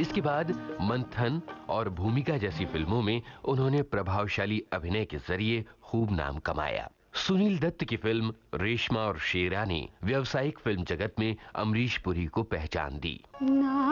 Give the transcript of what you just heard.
इसके बाद मंथन और भूमिका जैसी फिल्मों में उन्होंने प्रभावशाली अभिनय के जरिए खूब नाम कमाया। सुनील दत्त की फिल्म रेशमा और शेरा ने व्यावसायिक फिल्म जगत में अमरीश पुरी को पहचान दी।